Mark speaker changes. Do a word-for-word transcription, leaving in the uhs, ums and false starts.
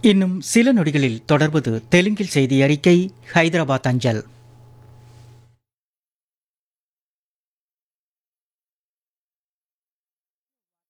Speaker 1: இன்னும் சில நொடிகளில் தொடர்வது தெலுங்கில் செய்தி அறிக்கை ஹைதராபாத் அஞ்சல்.